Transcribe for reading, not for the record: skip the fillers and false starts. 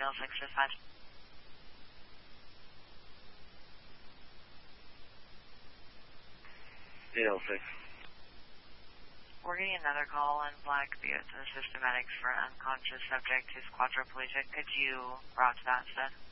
806 dispatch. We're getting another call in Black Butte to the systematics for an unconscious subject who's quadriplegic. Could you route to that instead?